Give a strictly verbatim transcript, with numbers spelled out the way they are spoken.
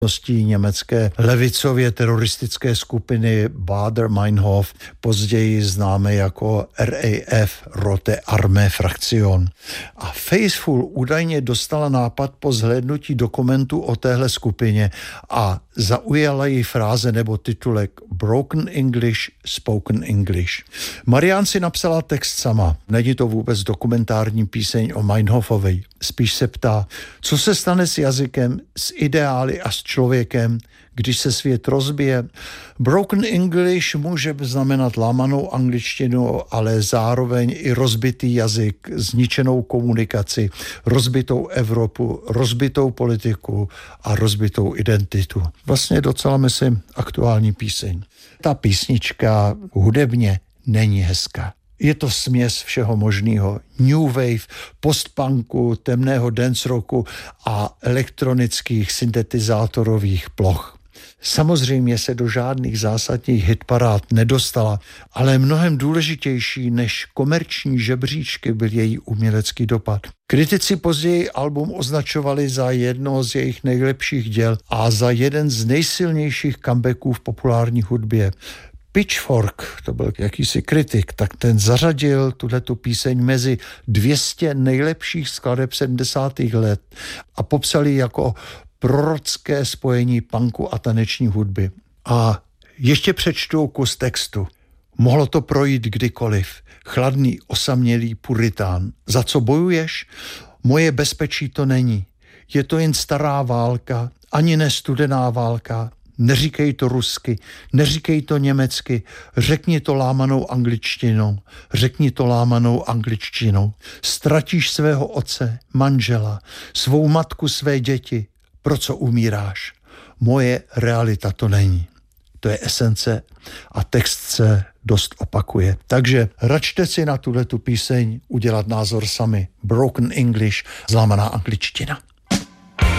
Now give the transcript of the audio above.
německé levicově teroristické skupiny Baader-Meinhof, později známé jako R A F, Rote Armee Fraktion. A Faithfull údajně dostala nápad po zhlédnutí dokumentu o téhle skupině a zaujala její fráze nebo titulek Broken English, Spoken English. Marianne si napsala text sama. Není to vůbec dokumentární píseň o Meinhofovi. Spíš se ptá, co se stane s jazykem, s ideály a s člověkem, když se svět rozbije. Broken English může znamenat lámanou angličtinu, ale zároveň i rozbitý jazyk, zničenou komunikaci, rozbitou Evropu, rozbitou politiku a rozbitou identitu. Vlastně docela myslím aktuální píseň. Ta písnička hudebně není hezká. Je to směs všeho možného. New wave, postpunku, temného dance rocku a elektronických syntetizátorových ploch. Samozřejmě se do žádných zásadních hitparád nedostala, ale mnohem důležitější než komerční žebříčky byl její umělecký dopad. Kritici později album označovali za jedno z jejich nejlepších děl a za jeden z nejsilnějších comebacků v populární hudbě. Pitchfork, to byl jakýsi kritik, tak ten zařadil tuhletu píseň mezi dvě stě nejlepších skladeb sedmdesátých let a popsal ji jako prorocké spojení punku a taneční hudby. A ještě přečtu kus textu. Mohlo to projít kdykoliv. Chladný, osamělý puritán. Za co bojuješ? Moje bezpečí to není. Je to jen stará válka, ani ne studená válka. Neříkej to rusky, neříkej to německy, řekni to lámanou angličtinou, řekni to lámanou angličtinou. Ztratíš svého otce, manžela, svou matku, své děti. Pro co umíráš? Moje realita to není. To je esence a text se dost opakuje. Takže račte si na tuhletu píseň udělat názor sami. Broken English, zlámaná angličtina.